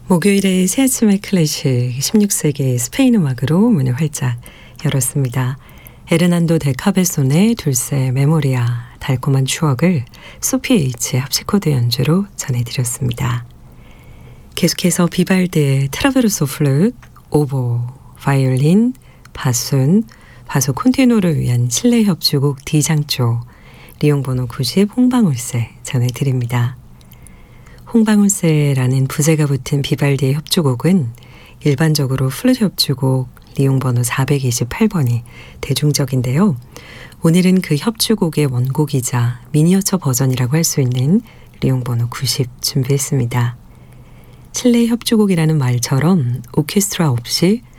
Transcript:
목요일의 새 아침의 클래식 16세기 스페인 음악으로 문을 활짝 열었습니다. 에르난도 데 카베손의 둘세 메모리아 달콤한 추억을 소피 H의 합시코드 연주로 전해드렸습니다. 계속해서 비발디의 트라베르소 플룻, 오보, 바이올린, 바순, 바소 콘티노를 위한 실내 협주곡 D장조, 리용 번호 90 홍방울세 전해드립니다. 홍방울세라는 부제가 붙은 비발디의 협주곡은 일반적으로 플룻 협주곡 리용 번호 428번이 대중적인데요. 오늘은 그 협주곡의 원곡이자 미니어처 버전이라고 할 수 있는 리용 번호 90 준비했습니다. 실내 협주곡이라는 말처럼 오케스트라 없이